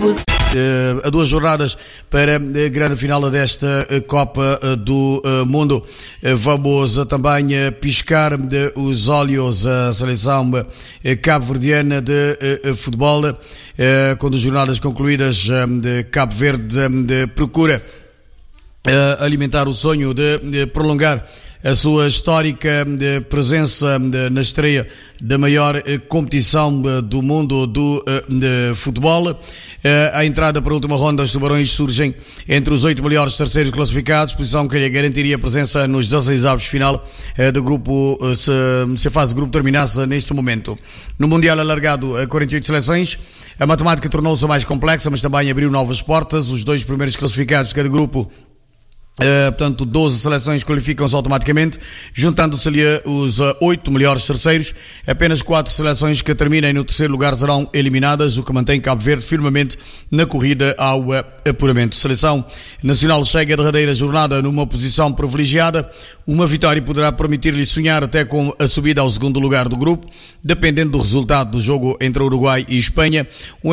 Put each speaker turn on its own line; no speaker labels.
A 2 jornadas para a grande final desta Copa do Mundo. Vamos também piscar os olhos à seleção cabo-verdiana de futebol. Com 2 jornadas concluídas, Cabo Verde procura alimentar o sonho de prolongar a sua histórica presença na estreia da maior competição do mundo do futebol. A entrada para a última ronda, os Tubarões surgem entre os 8 melhores terceiros classificados, posição que lhe garantiria a presença nos 16avos final do grupo, se a fase de grupo terminasse neste momento. No Mundial alargado a 48 seleções, a matemática tornou-se mais complexa, mas também abriu novas portas. Os 2 primeiros classificados de cada grupo, portanto 12 seleções qualificam-se automaticamente, juntando-se-lhe os 8 melhores terceiros. Apenas 4 seleções que terminem no terceiro lugar serão eliminadas, o que mantém Cabo Verde firmemente na corrida ao apuramento. A seleção nacional chega à derradeira jornada numa posição privilegiada. Uma vitória poderá permitir-lhe sonhar até com a subida ao segundo lugar do grupo, dependendo do resultado do jogo entre Uruguai e Espanha.